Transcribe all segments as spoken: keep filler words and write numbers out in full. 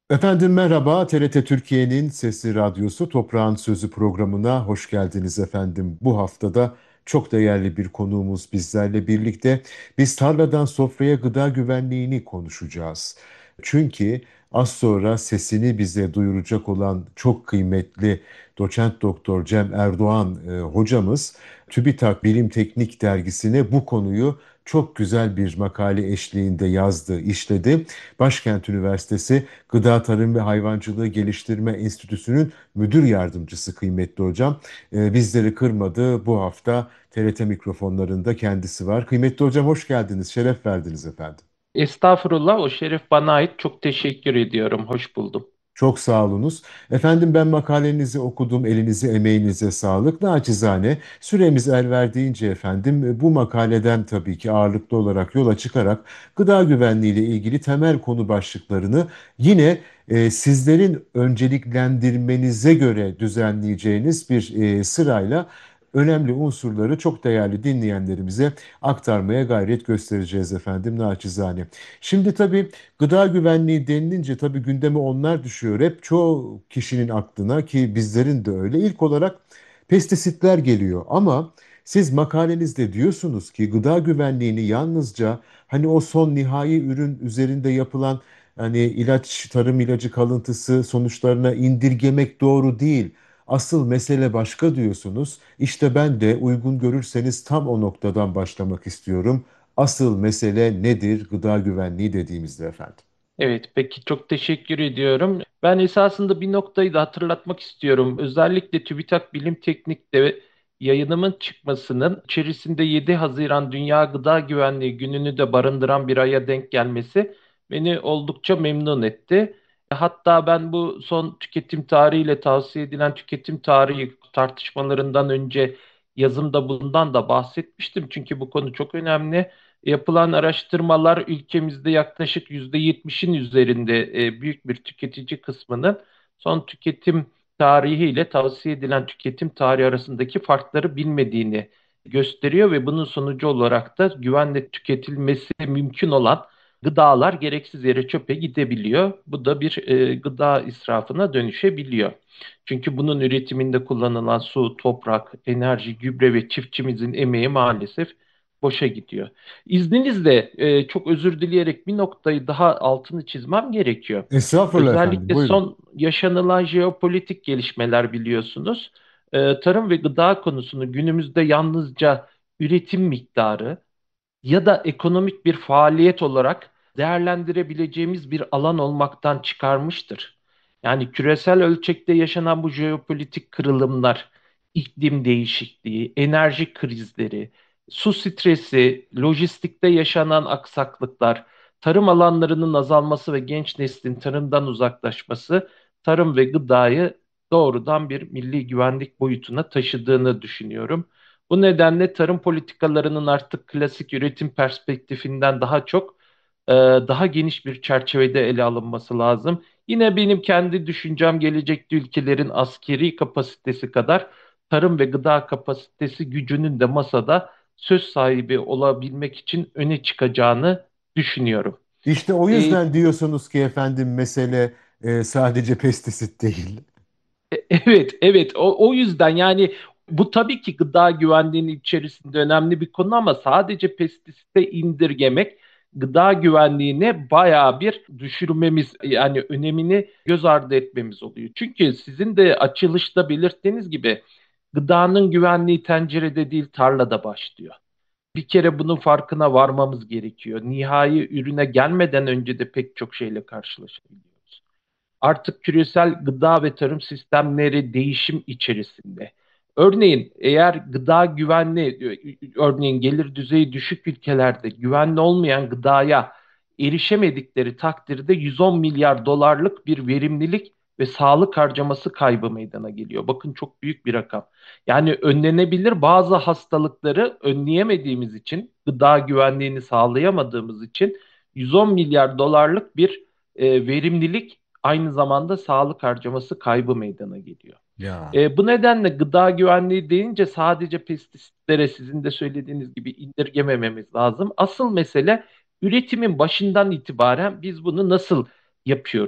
Efendim merhaba, T R T Türkiye'nin Sesi Radyosu Toprağın Sözü programına hoş geldiniz efendim. Bu haftada çok değerli bir konuğumuz bizlerle birlikte. Biz tarladan sofraya gıda güvenliğini konuşacağız. Çünkü az sonra sesini bize duyuracak olan çok kıymetli doçent doktor Cem Erdoğan e, hocamız TÜBİTAK Bilim Teknik dergisine bu konuyu çok güzel bir makale eşliğinde yazdı, işledi. Başkent Üniversitesi Gıda Tarım ve Hayvancılığı Geliştirme Enstitüsü'nün müdür yardımcısı kıymetli hocam. Ee, bizleri kırmadı. Bu hafta T R T mikrofonlarında kendisi var. Kıymetli hocam hoş geldiniz, şeref verdiniz efendim. Estağfurullah, o şeref bana ait. Çok teşekkür ediyorum. Hoş buldum. Çok sağ olunuz. Efendim ben makalenizi okudum, elinize emeğinize sağlık. Naçizane süremiz el verdiğince efendim e, bu makaleden tabii ki ağırlıklı olarak yola çıkarak gıda güvenliği ile ilgili temel konu başlıklarını yine e, sizlerin önceliklendirmenize göre düzenleyeceğiniz bir e, sırayla önemli unsurları çok değerli dinleyenlerimize aktarmaya gayret göstereceğiz efendim naçizane. Şimdi tabii gıda güvenliği denilince tabii gündeme onlar düşüyor. Hep çoğu kişinin aklına ki bizlerin de öyle ilk olarak pestisitler geliyor. Ama siz makalenizde diyorsunuz ki gıda güvenliğini yalnızca hani o son nihai ürün üzerinde yapılan hani ilaç, tarım ilacı kalıntısı sonuçlarına indirgemek doğru değil. Asıl mesele başka diyorsunuz. İşte ben de uygun görürseniz tam o noktadan başlamak istiyorum. Asıl mesele nedir gıda güvenliği dediğimizde efendim? Evet, peki çok teşekkür ediyorum. Ben esasında bir noktayı da hatırlatmak istiyorum. Özellikle TÜBİTAK Bilim Teknik'te yayınımın çıkmasının içerisinde yedi Haziran Dünya Gıda Güvenliği Günü'nü de barındıran bir aya denk gelmesi beni oldukça memnun etti. Hatta ben bu son tüketim tarihiyle tavsiye edilen tüketim tarihi tartışmalarından önce yazımda bundan da bahsetmiştim. Çünkü bu konu çok önemli. Yapılan araştırmalar ülkemizde yaklaşık yüzde yetmişin üzerinde e, büyük bir tüketici kısmının son tüketim tarihi ile tavsiye edilen tüketim tarihi arasındaki farkları bilmediğini gösteriyor ve bunun sonucu olarak da güvenle tüketilmesi mümkün olan gıdalar gereksiz yere çöpe gidebiliyor. Bu da bir e, gıda israfına dönüşebiliyor. Çünkü bunun üretiminde kullanılan su, toprak, enerji, gübre ve çiftçimizin emeği maalesef boşa gidiyor. İzninizle e, çok özür dileyerek bir noktayı daha altını çizmem gerekiyor. Estağfurullah efendim, Özellikle buyurun. son yaşanılan jeopolitik gelişmeler biliyorsunuz. E, tarım ve gıda konusunu günümüzde yalnızca üretim miktarı ya da ekonomik bir faaliyet olarak değerlendirebileceğimiz bir alan olmaktan çıkarmıştır. Yani küresel ölçekte yaşanan bu jeopolitik kırılımlar, iklim değişikliği, enerji krizleri, su stresi, lojistikte yaşanan aksaklıklar, tarım alanlarının azalması ve genç neslin tarımdan uzaklaşması, tarım ve gıdayı doğrudan bir milli güvenlik boyutuna taşıdığını düşünüyorum. Bu nedenle tarım politikalarının artık klasik üretim perspektifinden daha çok e, daha geniş bir çerçevede ele alınması lazım. Yine benim kendi düşüncem gelecekte ülkelerin askeri kapasitesi kadar tarım ve gıda kapasitesi gücünün de masada söz sahibi olabilmek için öne çıkacağını düşünüyorum. İşte o E, yüzden diyorsunuz ki efendim mesele e, sadece pestisit değil. E- Evet, evet. O, o yüzden yani bu tabii ki gıda güvenliğinin içerisinde önemli bir konu ama sadece pestisite indirgemek gıda güvenliğine bayağı bir düşürmemiz yani önemini göz ardı etmemiz oluyor. Çünkü sizin de açılışta belirttiğiniz gibi gıdanın güvenliği tencerede değil tarlada başlıyor. Bir kere bunun farkına varmamız gerekiyor. Nihai ürüne gelmeden önce de pek çok şeyle karşılaşabiliyoruz. Artık küresel gıda ve tarım sistemleri değişim içerisinde. Örneğin eğer gıda güvenli, örneğin gelir düzeyi düşük ülkelerde güvenli olmayan gıdaya erişemedikleri takdirde yüz on milyar dolarlık bir verimlilik ve sağlık harcaması kaybı meydana geliyor. Bakın çok büyük bir rakam. Yani önlenebilir bazı hastalıkları önleyemediğimiz için, gıda güvenliğini sağlayamadığımız için yüz on milyar dolarlık bir e, verimlilik aynı zamanda sağlık harcaması kaybı meydana geliyor. Ya. E, bu nedenle gıda güvenliği deyince sadece pestisitlere sizin de söylediğiniz gibi indirgemememiz lazım. Asıl mesele üretimin başından itibaren biz bunu nasıl yapıyoruz?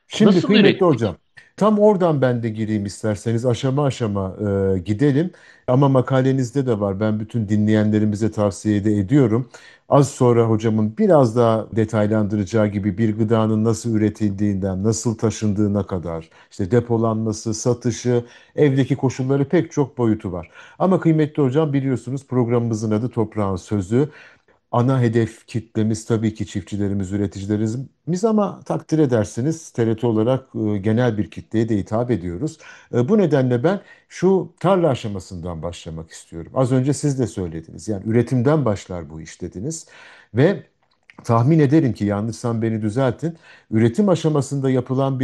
Şimdi Nasıl kıymetli ürettik? hocam, tam oradan ben de gireyim isterseniz aşama aşama e, gidelim. Ama makalenizde de var. Ben bütün dinleyenlerimize tavsiye de ediyorum. Az sonra hocamın biraz daha detaylandıracağı gibi bir gıdanın nasıl üretildiğinden, nasıl taşındığına kadar, işte depolanması, satışı, evdeki koşulları pek çok boyutu var. Ama kıymetli hocam biliyorsunuz programımızın adı Toprağın Sözü. Ana hedef kitlemiz tabii ki çiftçilerimiz, üreticilerimiz ama takdir edersiniz T R T olarak e, genel bir kitleye de hitap ediyoruz. E, Bu nedenle ben şu tarla aşamasından başlamak istiyorum. Az önce siz de söylediniz. Yani üretimden başlar bu iş dediniz ve tahmin ederim ki yanlışsam beni düzeltin. Üretim aşamasında yapılan bir